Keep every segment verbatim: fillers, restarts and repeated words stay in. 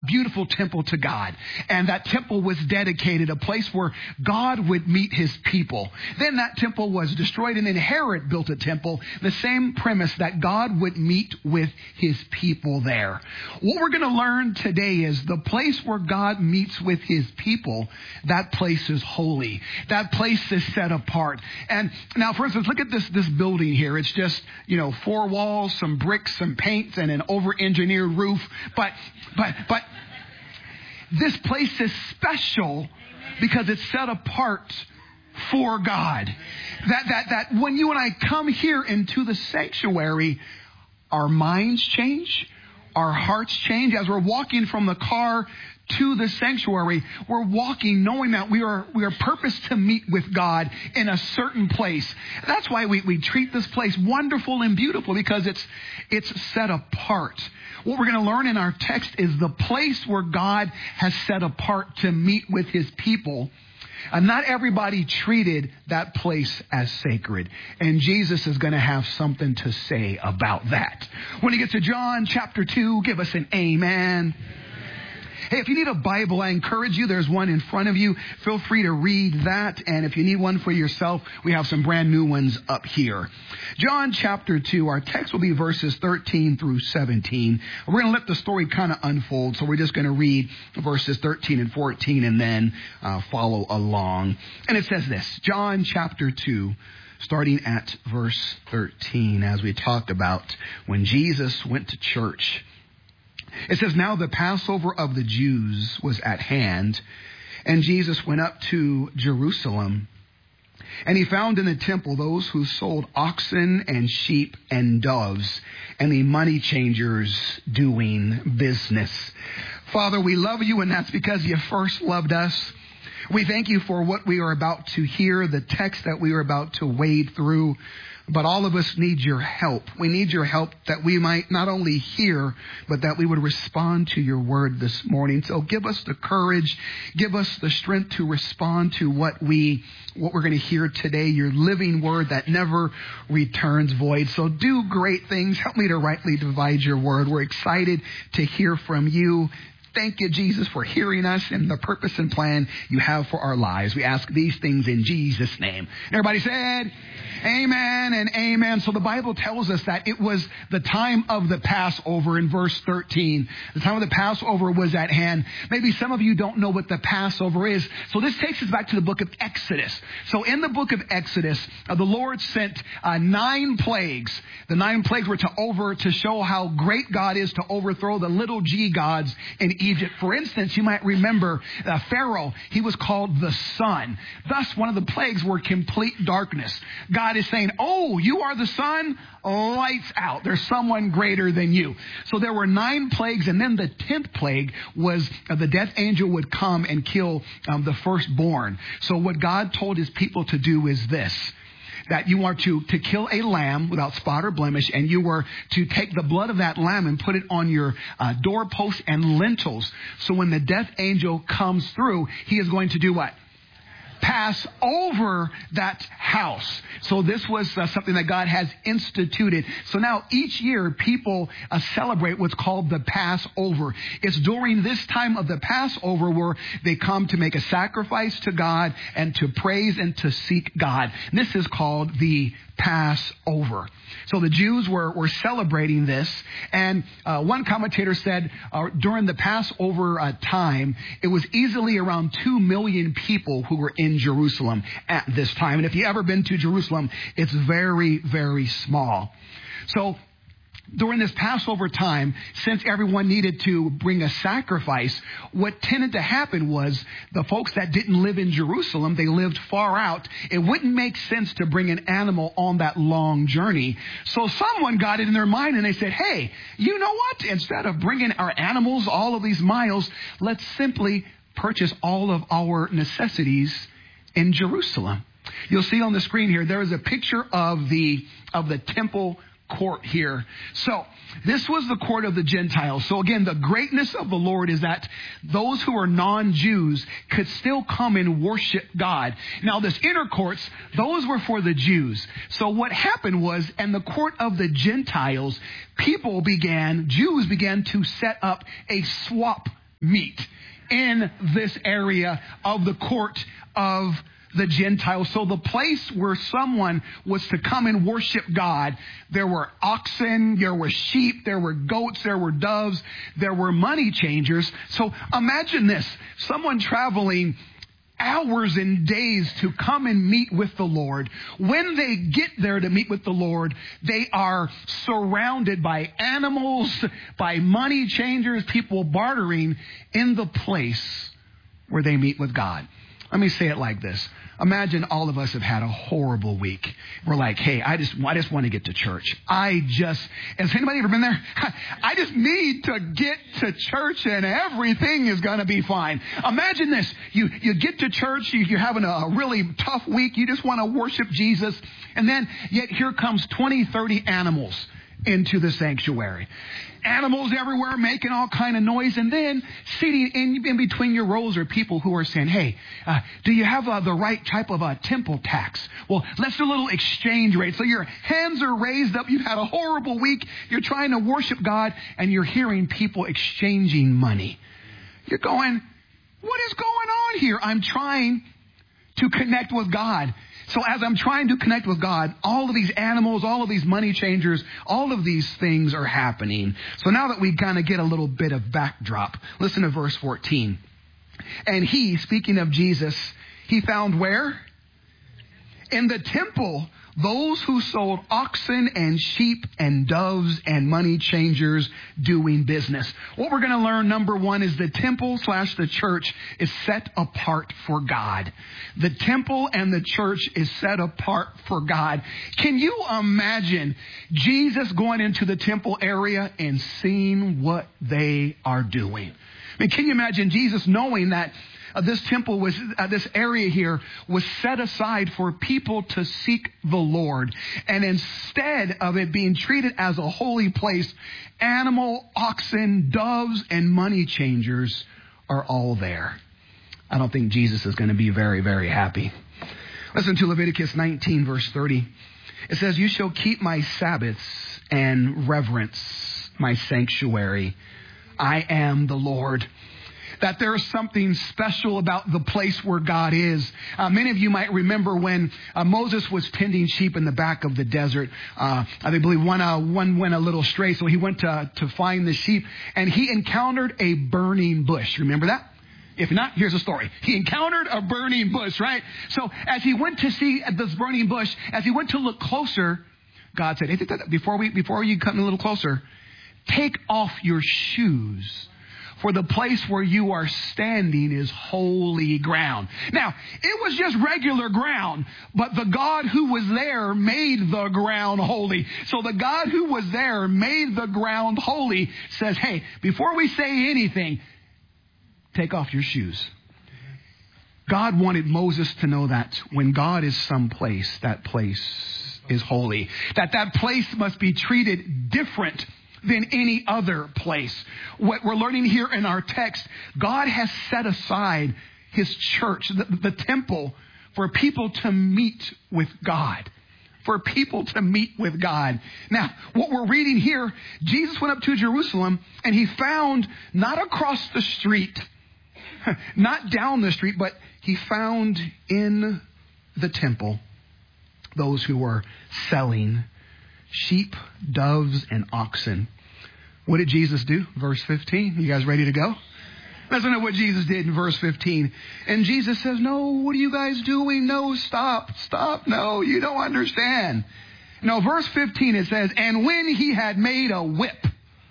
beautiful temple to God. And that temple was dedicated, a place where God would meet his people. Then that temple was destroyed, and then Herod built a temple, the same premise that God would meet with his people there. What we're going to learn today is the place where God meets with his people, that place is holy. That place is set apart. And now, for instance, look at this, this building here. It's just, you know, four walls, some bricks, some paints, and an over-engineered roof. But, but, but this place is special because it's set apart for God. That, that, that when you and I come here into the sanctuary, our minds change, our hearts change. As we're walking from the car to the sanctuary, we're walking knowing that we are we are purposed to meet with God in a certain place. That's why we, we treat this place wonderful and beautiful, because it's it's set apart. What we're going to learn in our text is the place where God has set apart to meet with his people. And not everybody treated that place as sacred. And Jesus is going to have something to say about that. When he gets to John chapter two, give us an amen. Hey, if you need a Bible, I encourage you. There's one in front of you. Feel free to read that. And if you need one for yourself, we have some brand new ones up here. John chapter two, our text will be verses thirteen through seventeen. We're going to let the story kind of unfold. So we're just going to read verses thirteen and fourteen and then uh, follow along. And it says this, John chapter two, starting at verse thirteen, as we talk about when Jesus went to church. It says, now the Passover of the Jews was at hand, and Jesus went up to Jerusalem. And he found in the temple those who sold oxen and sheep and doves, and the money changers doing business. Father, we love you, and that's because you first loved us. We thank you for what we are about to hear, the text that we are about to wade through. But all of us need your help. We need your help that we might not only hear, but that we would respond to your word this morning. So give us the courage, give us the strength to respond to what we, what we're going to hear today, your living word that never returns void. So do great things. Help me to rightly divide your word. We're excited to hear from you. Thank you, Jesus, for hearing us and the purpose and plan you have for our lives. We ask these things in Jesus' name. Everybody said, amen and amen. So the Bible tells us that it was the time of the Passover in verse thirteen. The time of the Passover was at hand. Maybe some of you don't know what the Passover is. So this takes us back to the book of Exodus. So in the book of Exodus, uh, the Lord sent uh, nine plagues. The nine plagues were to over to show how great God is, to overthrow the little g gods in Egypt. For instance, you might remember uh, Pharaoh. He was called the sun. Thus, one of the plagues were complete darkness. God is saying, oh, you are the sun? Lights out. There's someone greater than you. So there were nine plagues, and then the tenth plague was uh, the death angel would come and kill um, the firstborn. So what God told his people to do is this, that you are to, to kill a lamb without spot or blemish, and you were to take the blood of that lamb and put it on your uh, doorposts and lintels. So when the death angel comes through, he is going to do what? Pass over that house. So this was uh, something that God has instituted. So now each year people uh, celebrate what's called the Passover. It's during this time of the Passover where they come to make a sacrifice to God and to praise and to seek God. This is called the Passover. So the Jews were, were celebrating this. And uh, one commentator said uh, during the Passover uh, time, it was easily around two million people who were in Jerusalem at this time. And if you've ever been to Jerusalem, it's very, very small. So during this Passover time, since everyone needed to bring a sacrifice, what tended to happen was the folks that didn't live in Jerusalem, they lived far out. It wouldn't make sense to bring an animal on that long journey. So someone got it in their mind and they said, hey, you know what? Instead of bringing our animals all of these miles, let's simply purchase all of our necessities in Jerusalem. You'll see on the screen here, there is a picture of the, of the temple court here. So this was the court of the Gentiles. So again, the greatness of the Lord is that those who are non-Jews could still come and worship God. Now this inner courts, those were for the Jews. So what happened was, in the court of the Gentiles, people began, Jews began to set up a swap meet in this area of the court of the Gentiles. So the place where someone was to come and worship God, there were oxen, there were sheep, there were goats, there were doves, there were money changers. So imagine this, someone traveling hours and days to come and meet with the Lord. When they get there to meet with the Lord, they are surrounded by animals, by money changers, people bartering in the place where they meet with God. Let me say it like this. Imagine all of us have had a horrible week. We're like, hey, I just, I just want to get to church. I just, has anybody ever been there? I just need to get to church and everything is going to be fine. Imagine this. You, you get to church, you, you're having a really tough week. You just want to worship Jesus. And then yet here comes twenty, thirty animals into the sanctuary. Animals everywhere making all kind of noise. And then sitting in, in between your rows are people who are saying, hey, uh, do you have uh, the right type of uh, temple tax? Well, let's do a little exchange rate. So your hands are raised up. You've had a horrible week. You're trying to worship God and you're hearing people exchanging money. You're going, what is going on here? I'm trying to connect with God. So as I'm trying to connect with God, all of these animals, all of these money changers, all of these things are happening. So now that we kind of get a little bit of backdrop, listen to verse fourteen. And he, speaking of Jesus, he found where? In the temple, those who sold oxen and sheep and doves and money changers doing business. What we're going to learn, number one, is the temple slash the church is set apart for God. The temple and the church is set apart for God. Can you imagine Jesus going into the temple area and seeing what they are doing? I mean, can you imagine Jesus knowing that Uh, this temple was, uh, this area here was set aside for people to seek the Lord. And instead of it being treated as a holy place, animal, oxen, doves, and money changers are all there. I don't think Jesus is going to be very, very happy. Listen to Leviticus nineteen, verse thirty. It says, you shall keep my Sabbaths and reverence my sanctuary. I am the Lord. That there is something special about the place where God is. Uh, many of you might remember when uh, Moses was tending sheep in the back of the desert. Uh, I believe one, uh, one went a little stray, so he went to, to find the sheep, and he encountered a burning bush. Remember that? If not, here's a story. He encountered a burning bush, right? So as he went to see this burning bush, as he went to look closer, God said, hey, before we, before you come a little closer, take off your shoes. For the place where you are standing is holy ground. Now, it was just regular ground, but the God who was there made the ground holy. So the God who was there made the ground holy, says, hey, before we say anything, take off your shoes. God wanted Moses to know that when God is someplace, that place is holy. That that place must be treated different than any other place. What we're learning here in our text, God has set aside His church, the, the temple, for people to meet with God. For people to meet with God. Now, what we're reading here, Jesus went up to Jerusalem and He found not across the street, not down the street, but He found in the temple those who were selling sheep, doves, and oxen. What did Jesus do? Verse fifteen. You guys ready to go? Listen to what Jesus did in verse fifteen. And Jesus says, no, what are you guys doing? No, stop, stop. No, you don't understand. No, verse fifteen, it says, and when he had made a whip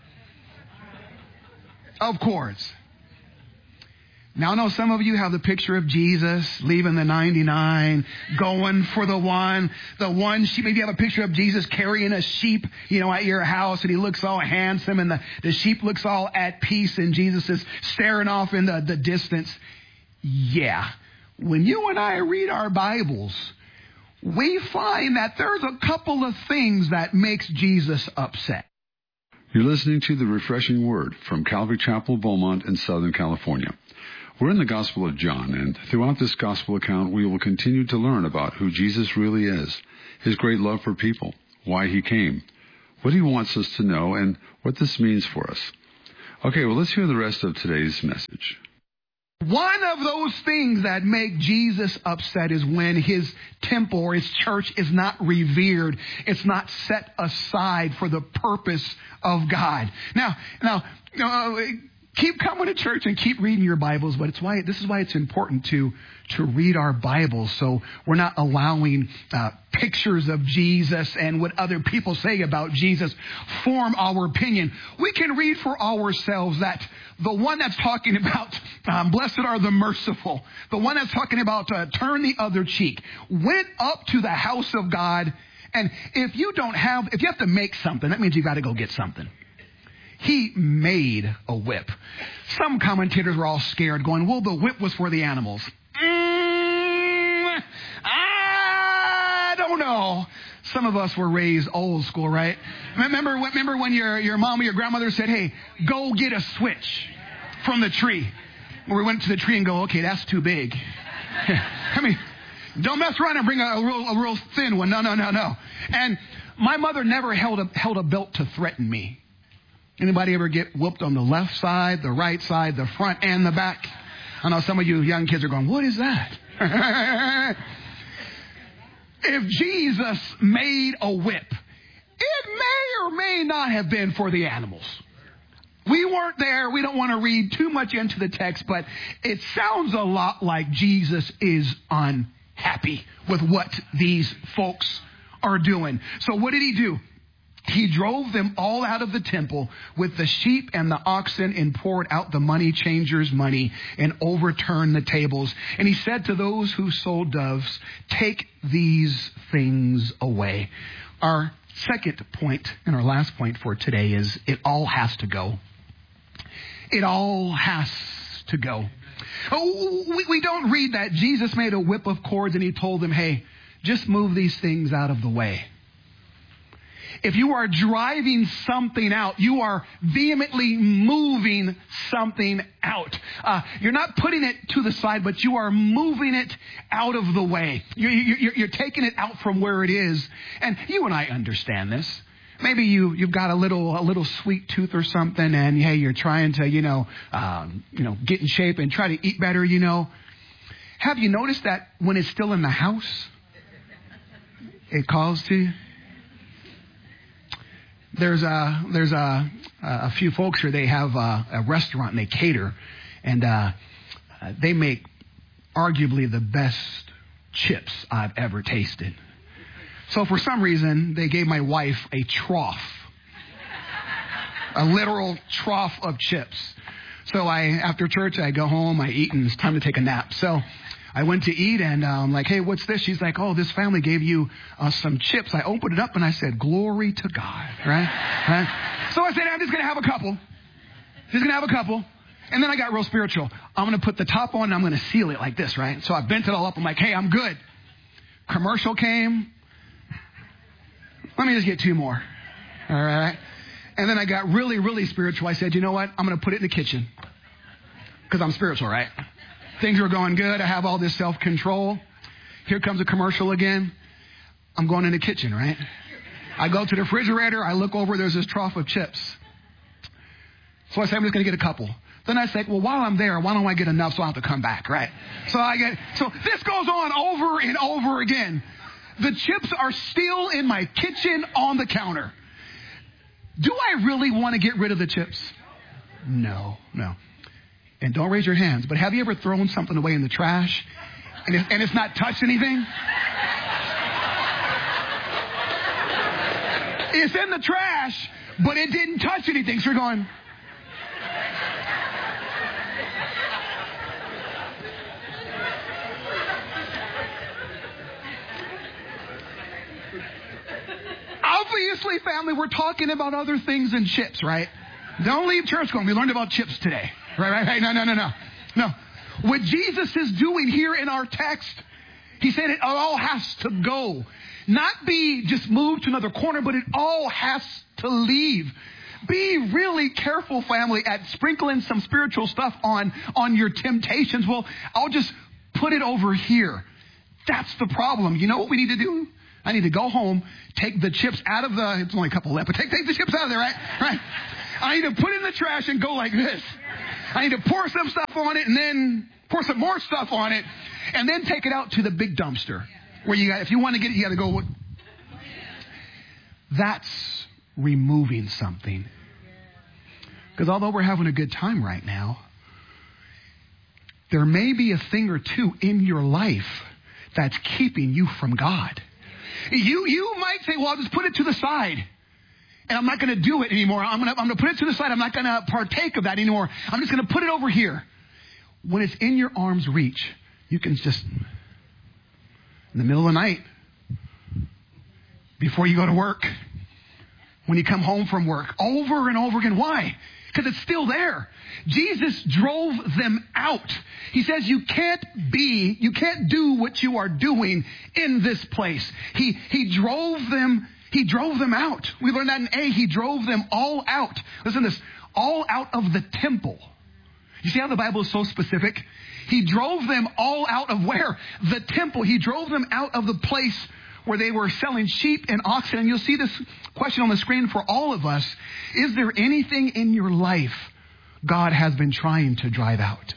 of cords. Now, I know some of you have the picture of Jesus leaving the ninety-nine, going for the one, the one sheep. Maybe you have a picture of Jesus carrying a sheep, you know, at your house, and he looks all handsome, and the, the sheep looks all at peace, and Jesus is staring off in the, the distance. Yeah. When you and I read our Bibles, we find that there's a couple of things that makes Jesus upset. You're listening to the Refreshing Word from Calvary Chapel, Beaumont in Southern California. We're in the Gospel of John, and throughout this Gospel account, we will continue to learn about who Jesus really is, His great love for people, why He came, what He wants us to know, and what this means for us. Okay, well, let's hear the rest of today's message. One of those things that make Jesus upset is when his temple or his church is not revered. It's not set aside for the purpose of God. Now, now, uh, keep coming to church and keep reading your Bibles, but it's why this is why it's important to to read our Bibles, so we're not allowing uh, pictures of Jesus and what other people say about Jesus form our opinion. We can read for ourselves that the one that's talking about um, blessed are the merciful, the one that's talking about uh, turn the other cheek, went up to the house of God. And if you don't have, if you have to make something, that means you got to go get something. He made a whip. Some commentators were all scared, going, well, the whip was for the animals. Mm, I don't know. Some of us were raised old school, right? Remember, remember when your, your mom or your grandmother said, hey, go get a switch from the tree. We went to the tree and go, okay, that's too big. I mean, don't mess around and bring a, a, real, a real thin one. No, no, no, no. And my mother never held a, held a belt to threaten me. Anybody ever get whooped on the left side, the right side, the front, and the back? I know some of you young kids are going, what is that? If Jesus made a whip, it may or may not have been for the animals. We weren't there. We don't want to read too much into the text, but it sounds a lot like Jesus is unhappy with what these folks are doing. So what did he do? He drove them all out of the temple with the sheep and the oxen and poured out the money changers' money and overturned the tables. And he said to those who sold doves, take these things away. Our second point and our last point for today is it all has to go. It all has to go. Oh, we, we don't read that Jesus made a whip of cords and he told them, hey, just move these things out of the way. If you are driving something out, you are vehemently moving something out. Uh, you're not putting it to the side, but you are moving it out of the way. You're, you're, you're taking it out from where it is. And you and I understand this. Maybe you, you've got a little, a little sweet tooth or something, and hey, you're trying to, you know, um, you know, get in shape and try to eat better, you know. Have you noticed that when it's still in the house, it calls to you? There's a there's a a few folks here. They have a, a restaurant and they cater, and uh, they make arguably the best chips I've ever tasted. So for some reason, they gave my wife a trough, a literal trough of chips. So I after church I go home, I eat, and it's time to take a nap. So I went to eat, and I'm um, like, hey, what's this? She's like, oh, this family gave you uh, some chips. I opened it up, and I said, glory to God, right? right? So I said, I'm just going to have a couple. Just going to have a couple. And then I got real spiritual. I'm going to put the top on, and I'm going to seal it like this, right? So I bent it all up. I'm like, hey, I'm good. Commercial came. Let me just get two more. All right? And then I got really, really spiritual. I said, you know what? I'm going to put it in the kitchen because I'm spiritual, right? Things are going good. I have all this self-control. Here comes a commercial again. I'm going in the kitchen, right? I go to the refrigerator. I look over. There's this trough of chips. So I say, I'm just going to get a couple. Then I say, well, while I'm there, why don't I get enough so I don't have to come back, right? So I get, so this goes on over and over again. The chips are still in my kitchen on the counter. Do I really want to get rid of the chips? No, no. And don't raise your hands, but have you ever thrown something away in the trash and, it, and it's not touched anything? It's in the trash, but it didn't touch anything. So you're going... Obviously, family, we're talking about other things than chips, right? Don't leave church going, we learned about chips today. Right, right, right. No, no, no, no. No. What Jesus is doing here in our text, he said it all has to go. Not be just moved to another corner, but it all has to leave. Be really careful, family, at sprinkling some spiritual stuff on, on your temptations. Well, I'll just put it over here. That's the problem. You know what we need to do? I need to go home, take the chips out of the, it's only a couple left, but take, take the chips out of there, right? Right? I need to put it in the trash and go like this. I need to pour some stuff on it and then pour some more stuff on it and then take it out to the big dumpster where you got, if you want to get it, you got to go. That's removing something. Because although we're having a good time right now, there may be a thing or two in your life that's keeping you from God. You you might say, well, I'll just put it to the side. And I'm not going to do it anymore. I'm going to I'm going to put it to the side. I'm not going to partake of that anymore. I'm just going to put it over here. When it's in your arm's reach, you can just, in the middle of the night, before you go to work, when you come home from work, over and over again. Why? Because it's still there. Jesus drove them out. He says you can't be, you can't do what you are doing in this place. He he drove them, he drove them out. We learned that in A. He drove them all out. Listen to this. All out of the temple. You see how the Bible is so specific? He drove them all out of where? The temple. He drove them out of the place where they were selling sheep and oxen. And you'll see this question on the screen for all of us. Is there anything in your life God has been trying to drive out?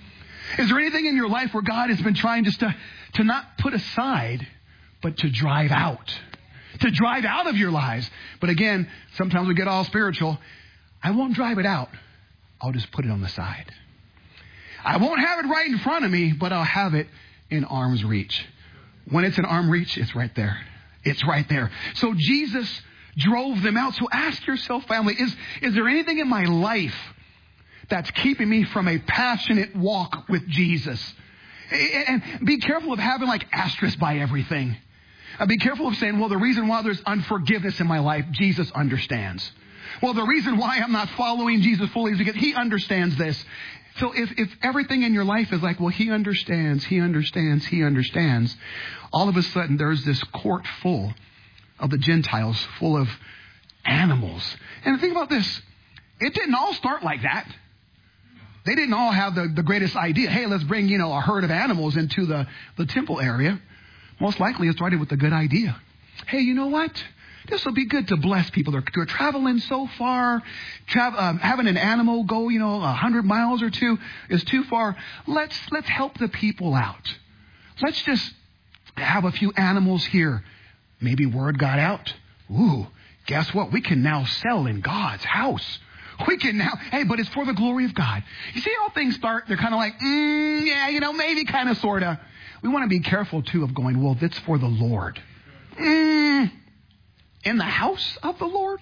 Is there anything in your life where God has been trying just to, to not put aside, but to drive out? To drive out of your lives. But again, sometimes we get all spiritual. I won't drive it out. I'll just put it on the side. I won't have it right in front of me, but I'll have it in arm's reach. When it's in arm reach, it's right there. It's right there. So Jesus drove them out. So ask yourself, family, is, is there anything in my life that's keeping me from a passionate walk with Jesus? And be careful of having like asterisks by everything. Be careful of saying, well, the reason why there's unforgiveness in my life, Jesus understands. Well, the reason why I'm not following Jesus fully is because he understands this. So if, if everything in your life is like, well, he understands, he understands, he understands, all of a sudden there's this court full of the Gentiles, full of animals. And think about this. It didn't all start like that. They didn't all have the, the greatest idea. Hey, let's bring, you know, a herd of animals into the, the temple area. Most likely it started with a good idea. Hey, you know what? This will be good to bless people. They're, they're traveling so far. Tra- um, having an animal go, you know, a hundred miles or two is too far. Let's let's help the people out. Let's just have a few animals here. Maybe word got out. Ooh, guess what? We can now sell in God's house. We can now, hey, but it's for the glory of God. You see how things start? They're kind of like, mm, yeah, you know, maybe, kind of, sort of. We want to be careful, too, of going, well, that's for the Lord. Mm, in the house of the Lord?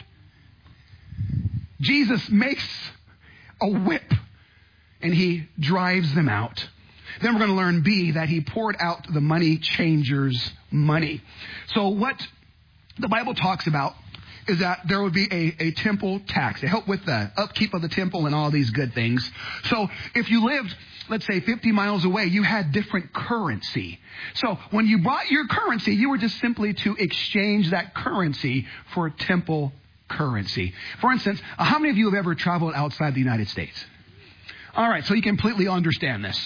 Jesus makes a whip, and he drives them out. Then we're going to learn, B, that he poured out the money changers' money. So what the Bible talks about is that there would be a, a temple tax to help with the upkeep of the temple and all these good things. So if you lived, let's say, fifty miles away, you had different currency. So when you bought your currency, you were just simply to exchange that currency for temple currency. For instance, how many of you have ever traveled outside the United States? All right, so you completely understand this.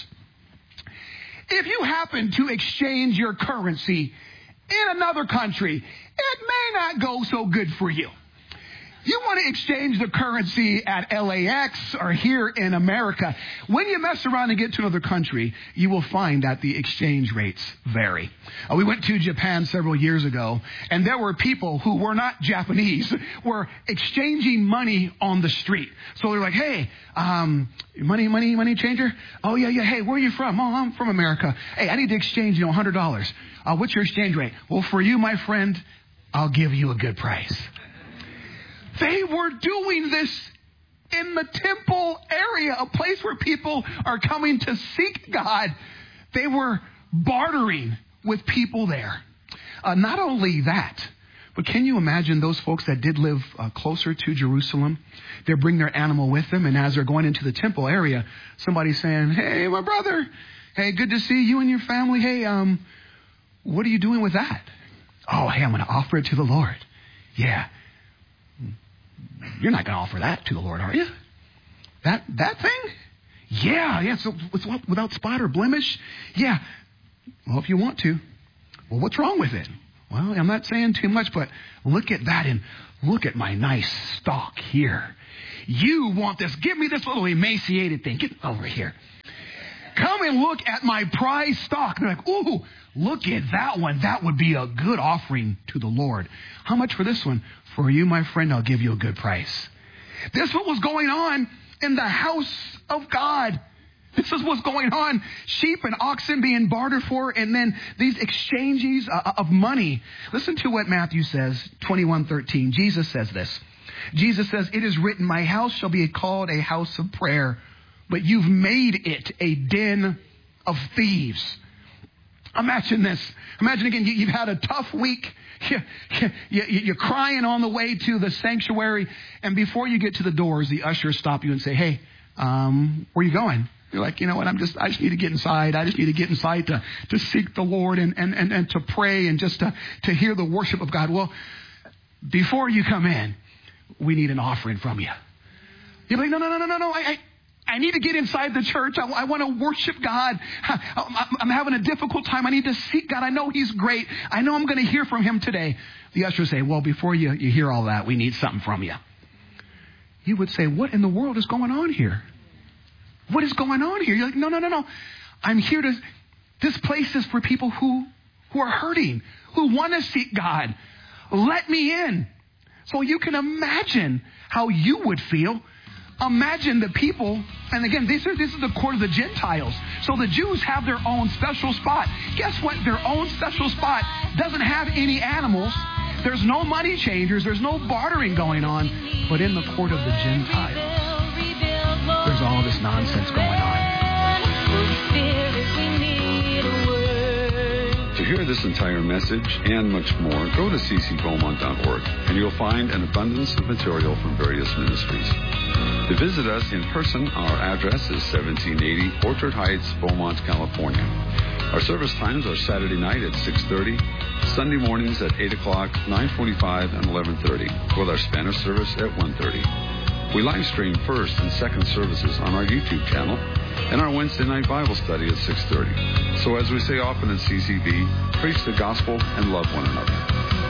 If you happen to exchange your currency in another country, it may not go so good for you. You want to exchange the currency at L A X or here in America. When you mess around and get to another country, you will find that the exchange rates vary. Uh, we went to Japan several years ago, and there were people who were not Japanese, were exchanging money on the street. So they're like, hey, um, money, money, money changer? Oh, yeah, yeah. Hey, where are you from? Oh, I'm from America. Hey, I need to exchange, you know, one hundred dollars. Uh, what's your exchange rate? Well, for you, my friend, I'll give you a good price. They were doing this in the temple area, a place where people are coming to seek God. They were bartering with people there. Uh, not only that, but can you imagine those folks that did live uh, closer to Jerusalem? They bring their animal with them, and as they're going into the temple area, somebody's saying, hey, my brother, hey, good to see you and your family. Hey, um, what are you doing with that? Oh, hey, I'm going to offer it to the Lord. Yeah. You're not going to offer that to the Lord, are you? That that thing? Yeah, yeah. So it's without spot or blemish? Yeah. Well, if you want to. Well, what's wrong with it? Well, I'm not saying too much, but look at that and look at my nice stock here. You want this. Give me this little emaciated thing. Get over here. Come and look at my prize stock. They're like, ooh, look at that one. That would be a good offering to the Lord. How much for this one? For you, my friend, I'll give you a good price. This is what was going on in the house of God. This is what's going on. Sheep and oxen being bartered for, and then these exchanges of money. Listen to what Matthew says, twenty-one thirteen. Jesus says this. Jesus says, it is written, my house shall be called a house of prayer, but you've made it a den of thieves. Imagine this. Imagine again, you, you've had a tough week. You, you, you, you're crying on the way to the sanctuary. And before you get to the doors, the ushers stop you and say, hey, um, where are you going? You're like, you know what, I'm just, I just need to get inside. I just need to get inside to, to seek the Lord and, and, and, and to pray and just to, to hear the worship of God. Well, before you come in, we need an offering from you. You're like, no, no, no, no, no, no. I, I, I need to get inside the church. I, I want to worship God. I, I'm having a difficult time. I need to seek God. I know He's great. I know I'm going to hear from Him today. The ushers say, well, before you, you hear all that, we need something from you. You would say, what in the world is going on here? What is going on here? You're like, no, no, no, no. I'm here to, this place is for people who, who are hurting, who want to seek God. Let me in. So you can imagine how you would feel. Imagine the people, and again, this is, this is the court of the Gentiles. So the Jews have their own special spot. Guess what? Their own special spot doesn't have any animals. There's no money changers. There's no bartering going on. But in the court of the Gentiles, there's all this nonsense going on. To hear this entire message and much more, go to c c beaumont dot org and you'll find an abundance of material from various ministries. To visit us in person, our address is seventeen eighty Orchard Heights, Beaumont, California. Our service times are Saturday night at six thirty, Sunday mornings at eight o'clock, nine forty-five, and eleven thirty, with our Spanish service at one thirty. We live stream first and second services on our YouTube channel and our Wednesday night Bible study at six thirty. So as we say often at C C B, preach the gospel and love one another.